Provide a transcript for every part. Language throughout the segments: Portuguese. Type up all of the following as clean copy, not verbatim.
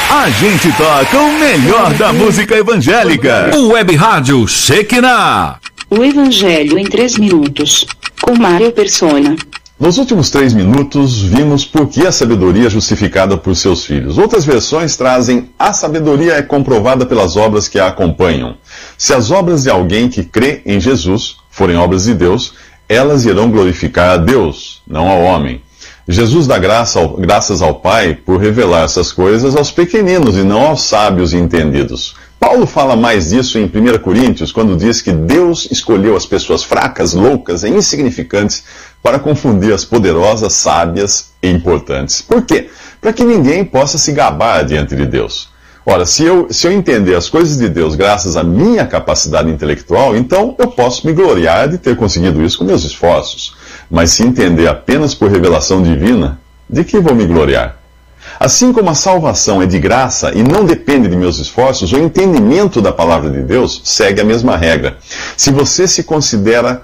A gente toca o melhor da música evangélica. O Web Rádio Shekinah. O Evangelho em 3 minutos, com Mário Persona. Nos últimos 3 minutos, vimos por que a sabedoria é justificada por seus filhos. Outras versões trazem: a sabedoria é comprovada pelas obras que a acompanham. Se as obras de alguém que crê em Jesus forem obras de Deus, elas irão glorificar a Deus, não ao homem. Jesus dá graças ao Pai por revelar essas coisas aos pequeninos e não aos sábios e entendidos. Paulo fala mais disso em 1 Coríntios, quando diz que Deus escolheu as pessoas fracas, loucas e insignificantes para confundir as poderosas, sábias e importantes. Por quê? Para que ninguém possa se gabar diante de Deus. Ora, se eu entender as coisas de Deus graças à minha capacidade intelectual, então eu posso me gloriar de ter conseguido isso com meus esforços. Mas se entender apenas por revelação divina, de que vou me gloriar? Assim como a salvação é de graça e não depende de meus esforços, o entendimento da palavra de Deus segue a mesma regra. Se você se considera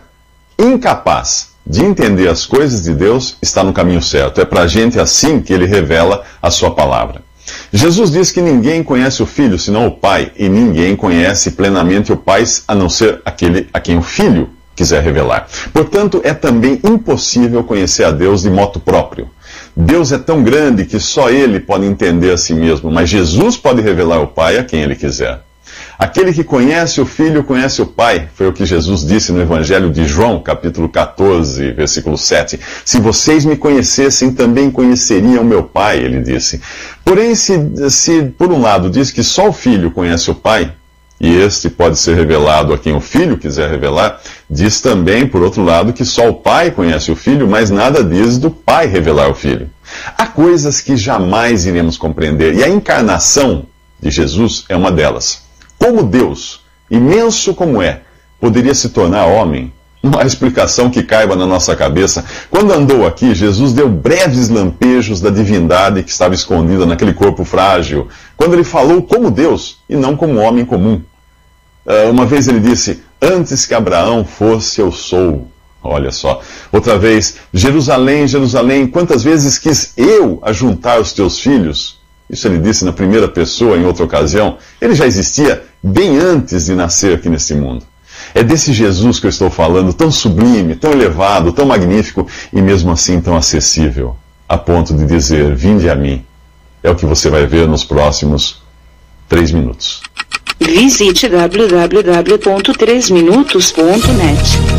incapaz de entender as coisas de Deus, está no caminho certo. É para a gente assim que ele revela a sua palavra. Jesus diz que ninguém conhece o Filho senão o Pai, e ninguém conhece plenamente o Pai a não ser aquele a quem o Filho quiser revelar. Portanto, é também impossível conhecer a Deus de modo próprio. Deus é tão grande que só Ele pode entender a si mesmo, mas Jesus pode revelar o Pai a quem Ele quiser. Aquele que conhece o Filho conhece o Pai, foi o que Jesus disse no Evangelho de João, capítulo 14, versículo 7. Se vocês me conhecessem, também conheceriam meu Pai, ele disse. Porém, se por um lado diz que só o Filho conhece o Pai, e este pode ser revelado a quem o Filho quiser revelar, diz também, por outro lado, que só o Pai conhece o Filho, mas nada diz do Pai revelar o Filho. Há coisas que jamais iremos compreender, e a encarnação de Jesus é uma delas. Como Deus, imenso como é, poderia se tornar homem? Não há explicação que caiba na nossa cabeça. Quando andou aqui, Jesus deu breves lampejos da divindade que estava escondida naquele corpo frágil, quando ele falou como Deus e não como homem comum. Uma vez ele disse: antes que Abraão fosse, eu sou. Olha só. Outra vez: Jerusalém, Jerusalém, quantas vezes quis eu ajuntar os teus filhos? Isso ele disse na primeira pessoa em outra ocasião. Ele já existia bem antes de nascer aqui neste mundo. É desse Jesus que eu estou falando, tão sublime, tão elevado, tão magnífico e mesmo assim tão acessível, a ponto de dizer: vinde a mim. É o que você vai ver nos próximos 3 minutos. Visite www.3minutos.net.